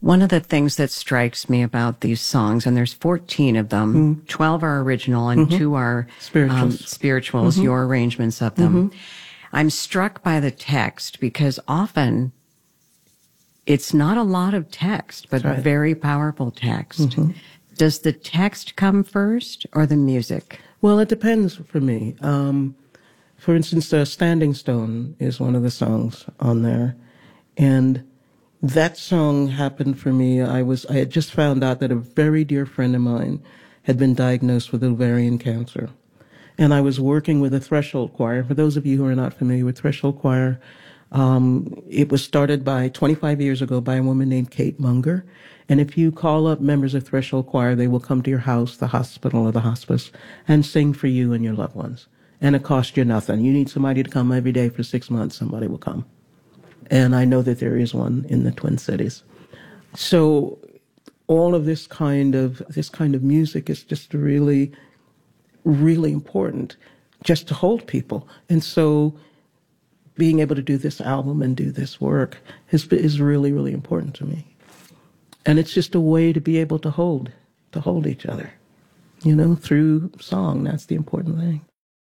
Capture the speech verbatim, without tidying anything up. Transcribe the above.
One of the things that strikes me about these songs, and there's fourteen of them, mm-hmm. twelve are original and mm-hmm. two are spirituals, um, spirituals mm-hmm. your arrangements of them. Mm-hmm. I'm struck by the text because often it's not a lot of text, but right. very powerful text. Mm-hmm. Does the text come first or the music? Well, it depends for me. Um, for instance, uh, Standing Stone is one of the songs on there. And that song happened for me. I was, I had just found out that a very dear friend of mine had been diagnosed with ovarian cancer. And I was working with a Threshold Choir. For those of you who are not familiar with Threshold Choir, um, it was started by twenty-five years ago by a woman named Kate Munger. And if you call up members of Threshold Choir, they will come to your house, the hospital, or the hospice, and sing for you and your loved ones. And it costs you nothing. You need somebody to come every day for six months, somebody will come. And I know that there is one in the Twin Cities. So all of this kind of this kind of music is just really, really important just to hold people. And so being able to do this album and do this work is, is really, really important to me. And it's just a way to be able to hold, to hold each other, you know, through song. That's the important thing.